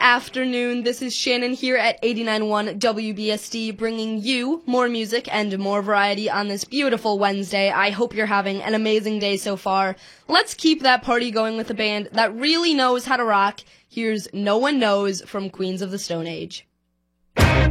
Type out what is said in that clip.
afternoon. This is Shannon here at 89.1 WBSD, bringing you more music and more variety on this beautiful Wednesday. I hope you're having an amazing day so far. Let's keep that party going with a band that really knows how to rock. Here's No One Knows from Queens of the Stone Age.